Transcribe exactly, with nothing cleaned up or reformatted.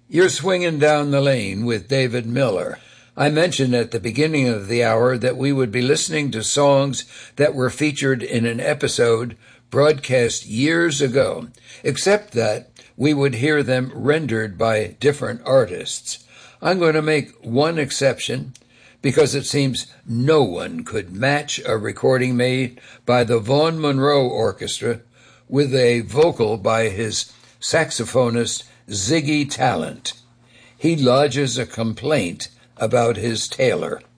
You're swinging down the lane with David Miller. I mentioned at the beginning of the hour that we would be listening to songs that were featured in an episode broadcast years ago, except that we would hear them rendered by different artists. I'm going to make one exception because it seems no one could match a recording made by the Vaughn Monroe Orchestra with a vocal by his saxophonist Ziggy Talent. He lodges a complaint about his tailor.